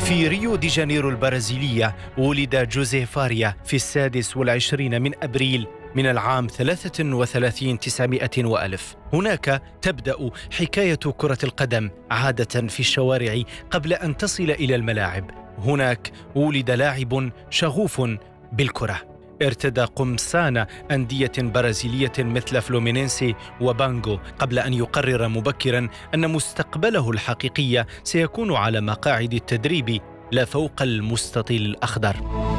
في ريو دي جانيرو البرازيلية ولد جوزيه فاريا في 26 من أبريل من العام 33 900 وألف. هناك تبدأ حكاية كرة القدم عادة في الشوارع قبل أن تصل إلى الملاعب. هناك ولد لاعب شغوف بالكرة، ارتدى قمصان أندية برازيلية مثل فلومينينسي وبانغو قبل أن يقرر مبكرا أن مستقبله الحقيقي سيكون على مقاعد التدريب لا فوق المستطيل الأخضر.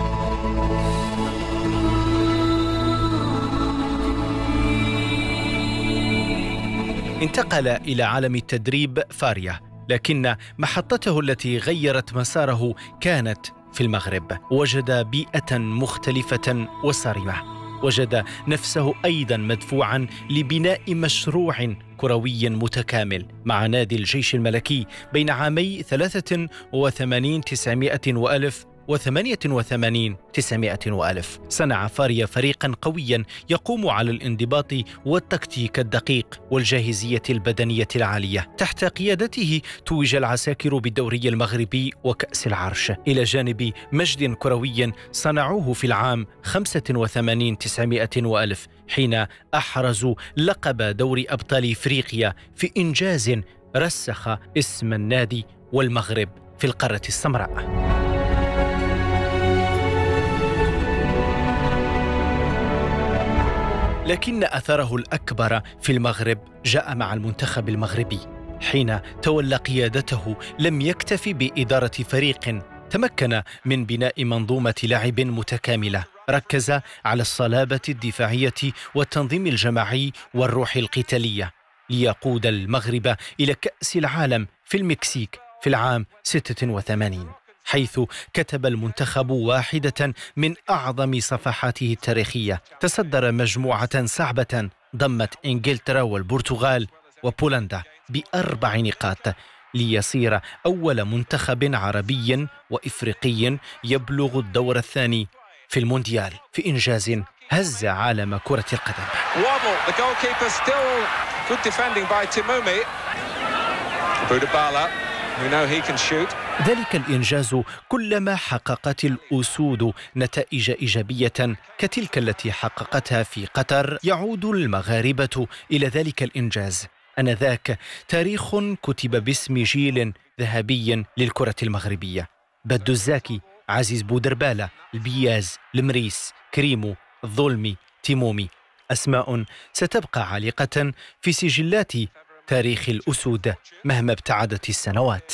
انتقل إلى عالم التدريب فاريا، لكن محطته التي غيرت مساره كانت في المغرب. وجد بيئة مختلفة وصارمة، وجد نفسه أيضا مدفوعا لبناء مشروع كروي متكامل مع نادي الجيش الملكي بين عامي 83 900 وألف و88 900 وألف. صنع فاريا فريقا قويا يقوم على الانضباط والتكتيك الدقيق والجاهزية البدنية العالية. تحت قيادته توج العساكر بالدوري المغربي وكأس العرش، إلى جانب مجد كروي صنعوه في العام 85 900 وألف حين أحرزوا لقب دوري أبطال إفريقيا، في إنجاز رسخ اسم النادي والمغرب في القارة السمراء. لكن أثره الأكبر في المغرب جاء مع المنتخب المغربي. حين تولى قيادته لم يكتف بإدارة فريق، تمكن من بناء منظومة لعب متكاملة، ركز على الصلابة الدفاعية والتنظيم الجماعي والروح القتالية، ليقود المغرب إلى كأس العالم في المكسيك في العام 86، حيث كتب المنتخب واحدة من أعظم صفحاته التاريخية. تصدر مجموعة صعبة ضمت إنجلترا والبرتغال وبولندا ب4 نقاط، ليصير أول منتخب عربي وإفريقي يبلغ الدور الثاني في المونديال، في إنجاز هز عالم كرة القدم. ذلك الإنجاز كلما حققت الأسود نتائج إيجابية كتلك التي حققتها في قطر، يعود المغاربة إلى ذلك الإنجاز. آنذاك تاريخ كتب باسم جيل ذهبي للكرة المغربية: بدو الزاكي، عزيز بودربالة، البياز، المريس، كريمو، الظلمي، تيمومي. أسماء ستبقى عالقة في سجلات تاريخ الأسود مهما ابتعدت السنوات.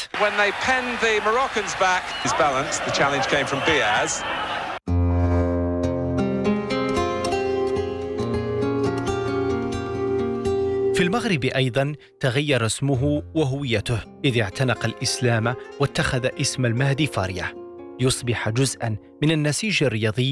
في المغرب أيضا تغير اسمه وهويته، إذ اعتنق الإسلام واتخذ اسم المهدي فاريا، يصبح جزءا من النسيج الرياضي